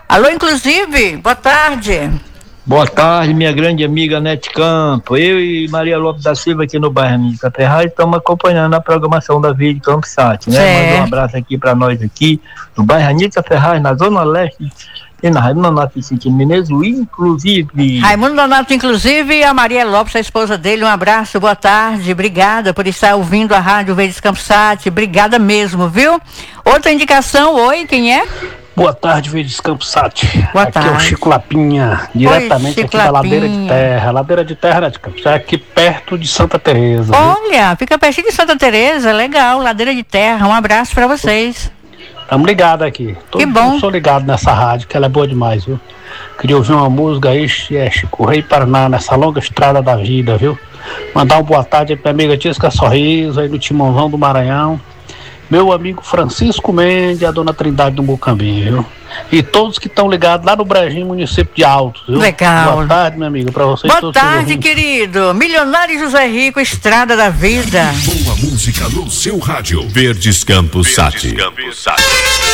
Alô, inclusive, boa tarde. Boa tarde, minha grande amiga Nete Campo. Eu e Maria Lopes da Silva aqui no bairro Anitta Ferraz estamos acompanhando a programação da Vídeo Campo Sat, né? Manda um abraço aqui para nós aqui no bairro Anitta Ferraz, na Zona Leste, e na Raimundo Nonato e Menezes, inclusive. Raimundo Nonato, inclusive, e a Maria Lopes, a esposa dele, um abraço, boa tarde, obrigada por estar ouvindo a Rádio Verdes Campo Sat, obrigada mesmo, viu? Outra indicação, oi, quem é? Boa tarde, Verdes Campo Sat. Boa aqui tarde. É o Chico Lapinha, diretamente aqui da Ladeira de Terra. Ladeira de Terra, né, de Campos, aqui perto de Santa Teresa. Olha, fica pertinho de Santa Teresa, legal, Ladeira de Terra, um abraço pra vocês. Estamos ligados aqui. Que bom. Eu sou ligado nessa rádio, que ela é boa demais, viu? Queria ouvir uma música aí, Chico Rei Paraná, nessa longa estrada da vida, viu? Mandar uma boa tarde aí pra minha amiga Tisca Sorriso, aí no Timãozão do Maranhão. Meu amigo Francisco Mendes e a dona Trindade do Mucambinho, viu? E todos que estão ligados lá no Brejinho, município de Altos, viu? Legal. Boa tarde, meu amigo, pra vocês todos. Boa tarde, querido. Milionário José Rico, Estrada da Vida. Boa música no seu rádio. Verdes Campos Sat.